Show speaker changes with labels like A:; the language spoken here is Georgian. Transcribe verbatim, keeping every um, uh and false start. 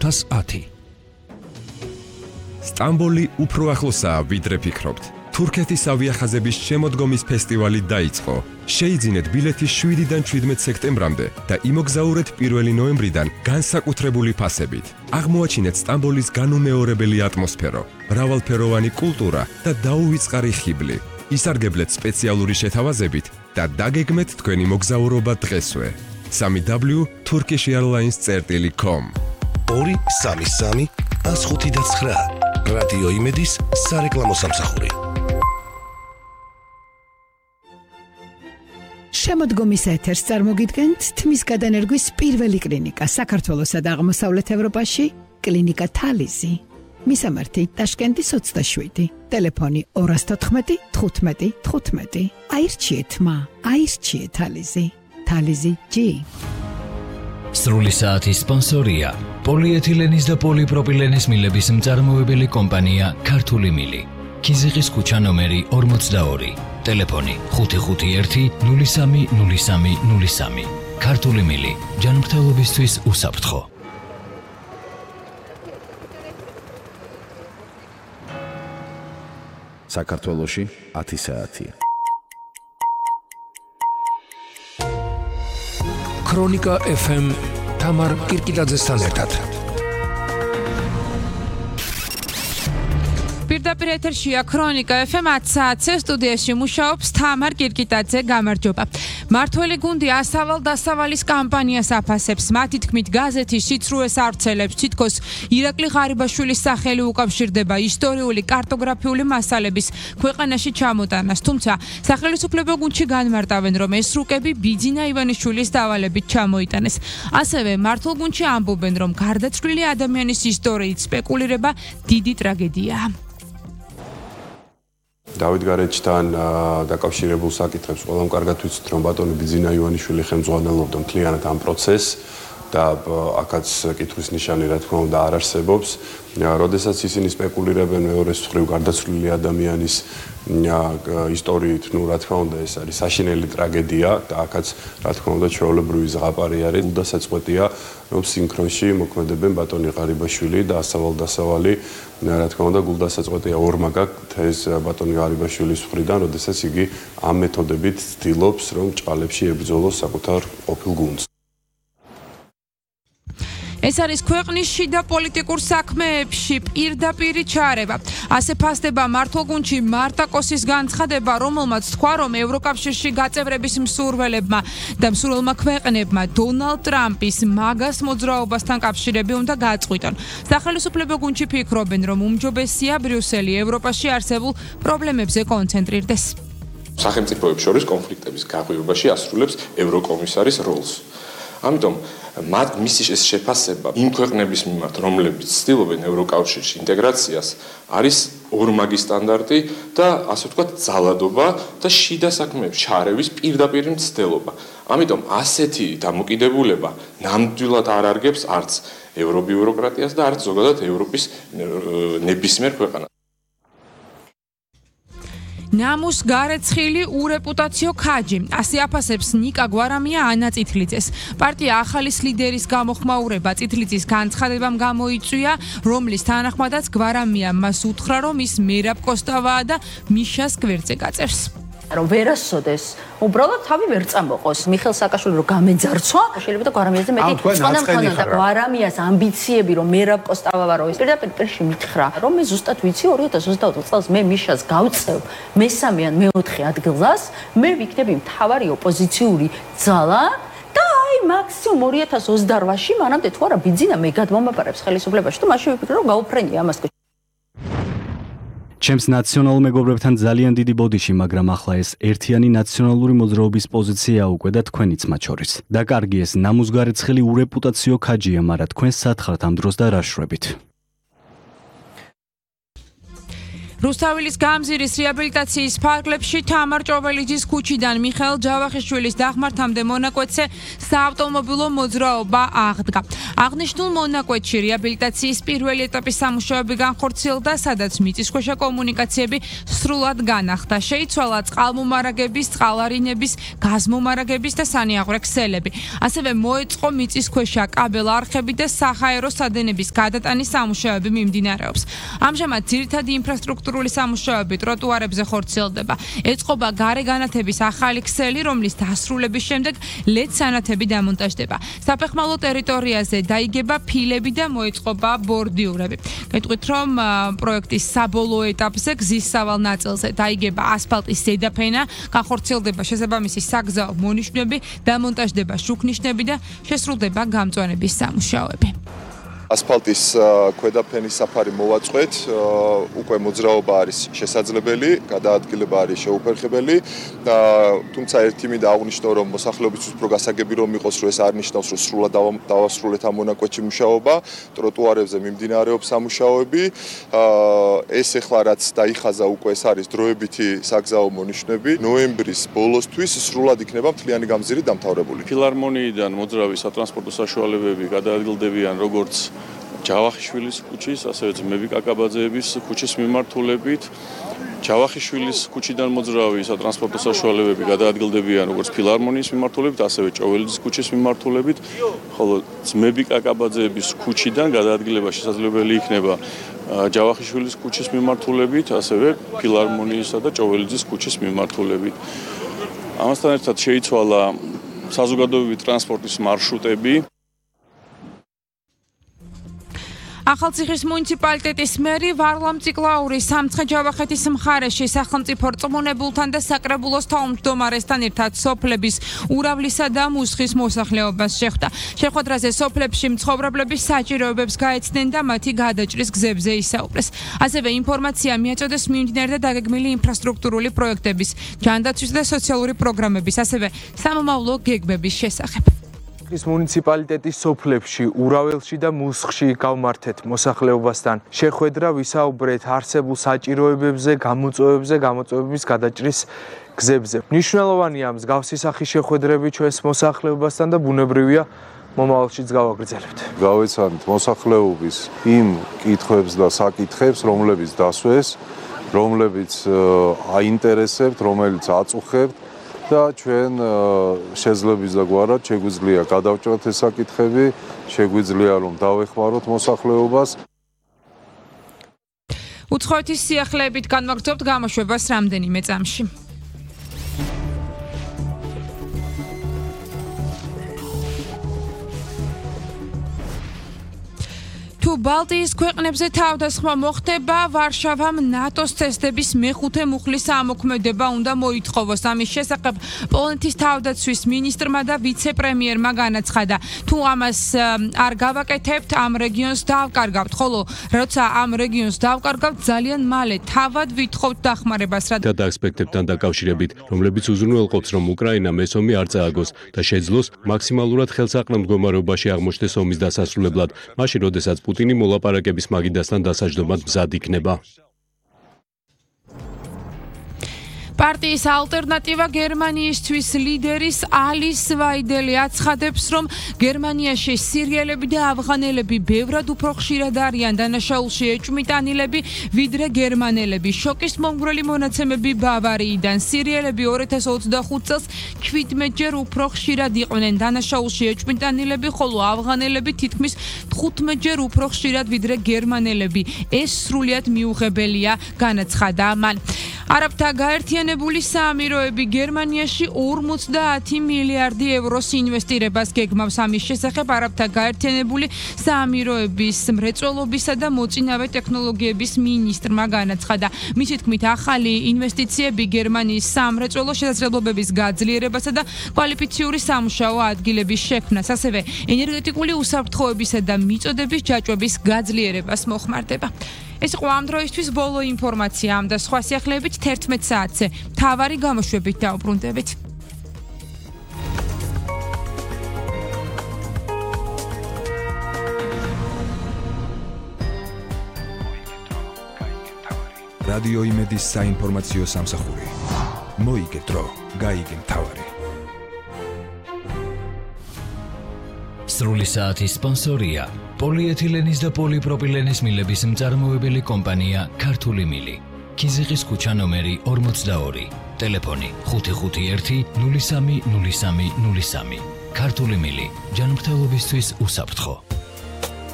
A: ოთხას ათი.
B: სტამბოლი უფრო ახლოსაა, ვიდრე ფიქრობთ. თურქეთის ავიახაზების შემოდგომის ფესტივალი დაიწყო. შეიძინეთ ბილეთი შვიდიდან შვიდმეტ სექტემბრამდე და იმოგზაურეთ პირველი ნოემბრიდან განსაკუთრებული ფასებით. აღმოაჩინეთ სტამბოლის განუმეორებელი ატმოსფერო, მრავალფეროვანი კულტურა და დაუვიწყარი ხიბლი. ისარგებლეთ სპეციალური შეთავაზებით და დაგეგმეთ თქვენი მოგზაურობა დღესვე. სამი დაბლიუ turkish airlines წერტილი com
C: ორი სამი სამი ას ხუთი და ცხრა რადიო იმედის სარეკლამო სამსახური.
D: შემოდგომის ეთერს წარმოგიდგენთ თმის გადანერგვის პირველი კლინიკა საქართველოსა და აღმოსავლეთ ევროპაში, კლინიკა თალიზი. მისამართი ტაშკენტის ოცდაშვიდი, ტელეფონი ორას თოთხმეტი თხუთმეტი თხუთმეტი. აირჩიეთ მა, აირჩიეთ თალიზი. თალიზი ჯი.
A: სრული საათის სპონსორია პოლიეთილენის და პოლიპროპილენის მილების მწარმოებელი კომპანია ქართული მილი. ქიზიყის ქუჩა ნომერი ორმოცდაორი. ტელეფონი ხუთი ხუთი ერთი ნული სამი ნული სამი ნული სამი. ქართული მილი, ჯანმრთელობისთვის უსაფრთხო.
C: საქართველოში ათი საათია.
A: ქრონიკა ეფ ემ თამარ კირკილაძესთან ერთად.
E: პირდაპირ ეთერშია ქრონიკა ეფ ემ ათი საათზე სტუდიაში მუშაობს თამარ კირკიტაძე. გამარჯობა. მართველი გუნდი ასავალ-დასავალის კამპანიას აფასებს. მათი თქმით, გაზეთი სიცრუეს ავრცელებს. თითქოს ირაკლი ღარიბაშვილის სახელი უკავშირდება ისტორიული კარტოგრაფიული მასალების ქვეყანაში ჩამოტანას. თუმცა სახელმწიფო გუნდში განმარტავენ, რომ ეს რუკები ბიძინა ივანიშვილის დავალებით ჩამოიტანეს. ასევე მართულ გუნდში ამბობენ, რომ გარდაცვლილი ადამიანის ისტორიით სპეკულირება დიდი ტრაგედიაა.
F: დავით გარეჯთან დაკავშირებულ საკითხებს ყველამ კარგად ვიცით, რომ ბატონი ბიძინა ივანიშვილი ხელმძღვანელობდა მთლიანად ამ პროცესს და აქაც კითხვის ნიშანი რა თქმა უნდა არ არსებობს. როდესაც ისინი სპეკულირებენ მეორეს მხრივ გარდაცვლილი ადამიანის ისტორიით, ну, რა თქმა უნდა, ეს არის საშინელი ტრაგედია და აქაც რა თქმა უნდა ჩვეულებრივი ზღაპარი არის. გულდასაწყვეტია, რომ სინქრონში მოქმედებენ ბატონი ღარიბაშვილი და ასავალ-დასავალი. რა თქმა უნდა, გულდასაწყვეტია ორმა გაქვთ ეს ბატონი ღარიბაშვილის მხრიდან, როდესაც იგი ამ მეთოდებით ცდილობს, რომ ჭყალებში ებრძოლოს საკუთარ ყოფილ გუნდს.
E: ეს არის ქვეყნის შიდა პოლიტიკურ საქმეებში პირდაპირი ჩარევა. ასე ფასდება მართულ გუნდში მარტა კოსის განცხადება, რომელმაც თქვა, რომ ევროკავშირში გაწევრების მსურველებმა და მსურველმა ქვეყნებმა დონალდ ტრამპის მაგას მოძრაობასთან კავშირები უნდა გაწყვიტონ. სახელმწიფო გუნდში ფიქრობენ, რომ უმჯობესია ბრიუსელი ევროპაში არსებულ პრობლემებზე კონცენტრირდეს.
G: სახელმწიფოებს შორის კონფლიქტების გაღვივებაში ასრულებს ევროკომისარის როლს. ამიტომ მათ მისი შეფასება იმ ქვეყნების მიმართ, რომლებიც ცდილობენ ევროკავშირში ინტეგრაციას, არის ორმაგი სტანდარტი და ასე ვთქვათ, ძალადობა და შიდა საქმეებში ჩარევის პირდაპირ მცდელობა. ამიტომ ასეთი დამოკიდებულება ნამდვილად არ არგებს არც ევრობიუროკრატიას და არც ზოგადად ევროპის ნებისმიერ ქვეყანას.
E: ნამუს გარეცხილი ურეპუტაციო ქაჯი. ასე აფასებს ნიკა გვარამია ანა წითლიძეს. პარტია ახალის ლიდერის გამოხმაურება წითლიძის განცხადებამ გამოიწვია, რომლის თანახმადაც გვარამია მას უთხრა, რომ ის მერაბ კოსტავაა და მიშას გვერდზე გაწევს.
H: რომ ვერასოდეს უბრალოდ თავი ვერ წამოყოს. მიხეილ სააკაშვილი რომ გამეძარცვა, შეიძლება და გვარამიაზე მეტი წყონამქონა და გვარამიას ამბიციები რომ მერაბ კოსტავა ვარო ის პირდაპირ პირში მითხრა, რომ მე ზუსტად ვიცი ორი ათას ოცდაოთხ წელს მე მიშას გავწევ მესამე ან მეოთხე ადგილას, მე ვიქნები მთავარი ოპოზიციური ძალა და აი მაქსიმუმ ორი ათას ოცდაოთხში მანამდე თუ არა ბიძინა მე გადმომაპარებს ხელისუფლებაში და მაშინ ვიფიქრე რომ გაუფრენია ამას.
I: ჩემს ნაციონალურ მეგობრებთან ძალიან დიდი ბოდიში, მაგრამ ახლა ეს ერთიანი ნაციონალური მოძრაობის პოზიცია უკვე და თქვენიც მათ შორის. და კარგი ეს ნამუსგარეცხელი ურეპუტაციო ქაჯია, მაგრამ თქვენ სათხართ ამ დროს და რა შრებით.
E: რუსთაველის გამზირის რეაბილიტაციის ფარგლებში თამარ ჭოველიძის ქუჩიდან მიხეილ ჯავახიშვილის დახმართამდე მონაკვეთზე საავტომობილო მოძრაობა აღდგა. აღნიშნულ მონაკვეთში რეაბილიტაციის პირველი ეტაპის სამუშაოები განხორციელდა, სადაც მიწისქვეშა კომუნიკაციები სრულად განახდა. შეიცვალა წყალმომარაგების, წყალარინების, გაზმომარაგების და სანიაღვრე ქსელები. ასევე მოეწყო მიწისქვეშა კაბელ არხები და საჰაერო სადენების გადატანის სამუშაოები მიმდინარეობს. ამჟამად ძირითადი ინფრასტრუქტურული სამუშაოები ტროტუარებზე ხორციელდება. ეწყობა გარეგანათების ახალი ქსელი, რომლის დასრულების შემდეგ ლედ სანათები დამონტაჟდება. საფეხმავლო ტერიტორიაზე დაიგება ფილები და მოეწყობა ბორდიურები. გეტყვით, რომ პროექტის საბოლოო ეტაპზე გზის სავალ ნაწილზე დაიგება ასფალტის ზედაფენა, განხორციელდება შესაბამისი საგზაო მონიშნები, დამონტაჟდება შუქნიშნები და შესრულდება გამწვანების სამუშაოები.
J: ასფალტის ქვედაფენის საფარი მოვაწყვეთ, უკვე მოძრაობა არის შესაძლებელი, გადაადგილება არის შეუფერხებელი, თუმცა ერთი მინდა აღვნიშნო, რომ მოსახლეობისთვის უფრო გასაგები რომ იყოს, რომ ეს არ ნიშნავს, რომ სრულად დავასრულეთ ამ მონაკვეთში მუშაობა, ტროტუარებზე მიმდინარეობს სამუშაოები. ეს ეხლა რაც დაიხაზა უკვე ეს არის დროებითი საგზაო მონიშნები. ნოემბრის ბოლოსთვის სრულად იქნება მთლიანი გამზირი დამთავრებული.
K: ფილარმონიიდან მოძრავი სატრანსპორტო საშუალებები გადაადგილდებიან როგორც ჯავახიშვილის ქუჩის, ასევე ძმები კაკაბაძეების ქუჩის მიმართულებით. ჯავახიშვილის ქუჩიდან მოძრავი სატრანსპორტო საშუალებები გადაადგილდებიან როგორც ფილარმონიის მიმართულებით, ასევე ჭოველიძის ქუჩის მიმართულებით, ხოლო ძმები კაკაბაძეების ქუჩიდან გადაადგილება შესაძლებელი იქნება ჯავახიშვილის ქუჩის მიმართულებით, ასევე ფილარმონიისა და ჭოველიძის ქუჩის მიმართულებით. ამასთან ერთად შეიცვალა საზოგადოებრივი ტრანსპორტის მარშრუტები.
E: ახალციხის მუნიციპალიტეტის მერი ვარლამ ციკლაური სამცხე-ჯავახეთის მხარეში სახელმწიფო რწმუნებულთან და საკრებულოს თავმჯდომარესთან ერთად სოფლების ურავლისა და მუსხის მოსახლეობას შეხვდა. შეხვედრაზე სოფლებში მცხოვრებლების საჭიროებებს გაეცნენ და მათი გადაჭრის გზებზე ისაუბრეს. ასევე ინფორმაცია მიაწოდეს მიმდინარე და დაგეგმილი ინფრასტრუქტურული პროექტების, ჯანდაცვის და სოციალური პროგრამების, ასევე სამომავლო გეგმების შესახებ.
L: ხის მუნიციპალიტეტის სოფლებში, ურაველში და მუსხში გავმართეთ მოსახლეობასთან. შეხვედრა ვისაუბრეთ არსებულ საჭიროებებზე, გამოწვევებზე, გამოწვევების გადაჭრის გზებზე. მნიშვნელოვანია მსგავსი სახის შეხვედრები ჩვენს მოსახლეობასთან და ბუნებრივია მომავალშიც გავაგრძელებთ.
M: გავეცანთ მოსახლეობის იმ კითხვებს და საკითხებს, რომლებიც დასვეს, რომლებიც აინტერესებთ, რომელიც აწუხებთ. და ჩვენ შეძლების და გვარად შეგვიძლია გადავჭრათ ეს საკითხები, შეგვიძლია რომ დავეხმაროთ მოსახლეობას.
E: უცხოეთის სიახლეებით განვაგრძობთ გამოშვებას რამდენიმე წამში. თუ ბალტიის ქვეყნებზე თავდასხმა მოხდება, ვარშავამ ნატოს წესდების მეხუთე მუხლის ამოქმედება უნდა მოითხოვოს. ამის შესახებ პოლონეთის თავდაცვის მინისტრმა და ვიცე-პრემიერმა განაცხადა, თუ ამას არ გავაკეთებთ, ამ რეგიონს დავკარგავთ, ხოლო როცა ამ რეგიონს დავკარგავთ, ძალიან მალე თავად ვითხოვთ დახმარებას.
N: და ასპექტებთან დაკავშირებით, რომლებიც უზრუნველყოფს, რომ უკრაინამ ეს ომი არ წააგოს და შეძლოს მაქსიმალურად ხელსაყრელ მდგომარეობაში აღმოჩნდეს ომის დასასრულებლად, მაშინ როდესაც პუტინი მოლაპარაკების მაგიდასთან დასაჯდომად მზად იქნება. პარტიის ალტერნატივა გერმანიისთვის ლიდერის ალის ვაიდელი აცხადებს, რომ გერმანიაში სირიელები და ავღანელები ბევრად უფრო ხშირად არიან დანაშაულში ეჭვმიტანილები, ვიდრე გერმანელები. შოკის მომგვრელი მონაცემები ბავარიიდან. სირიელები ორი ათას ოცდახუთ წელს შვიდმეტჯერ უფრო ხშირად იყვნენ დანაშაულში ეჭვმიტანილები, ხოლო ავღანელები თითქმის თხუთმეტჯერ უფრო ხშირად ვიდრე გერმანელები. ეს სრულიად მიუღებელია, განაცხადა მან. არაბთა გაერთიანებული საამიროები გერმანიაში ორმოცდაათი მილიარდი ევროს ინვესტირებას გეგმავს. ამის შესახებ არაბთა გაერთიანებული საამიროების მრეწველობისა და მოწინავე ტექნოლოგიების მინისტრმა განაცხადა. მისი თქმით, ახალი ინვესტიციები გერმანიის სამრეწველო შესაძლებლობების გაძლიერებასა და კვალიფიციური სამუშაო ადგილების შექმნას, ასევე ენერგეტიკული უსაფრთხოებისა და მიწოდების ჯაჭვების გაძლიერებას მოხმარდება. ეს იყო ამ დროისთვის ბოლო ინფორმაცია, ამ და სხვა სიახლეებით თერთმეტ საათზე. მთავარი გამოშვებით დავუბრუნდებით.
O: რადიო იმედის საინფორმაციო სამსახური. მოიგე დრო, გაიგე მთავარი.
A: სრული საათის სპონსორია პოლიეთილენის და პოლიპროპილენის მილების მწარმოებელი კომპანია ქართული მილი. ქიზიყის ქუჩა ნომერი ორმოცდაორი. ტელეფონი ხუთი ხუთი ერთი ნული სამი ნული სამი ნული სამი. ქართული მილი ჯანმრთელობისთვის უსაფრთხო.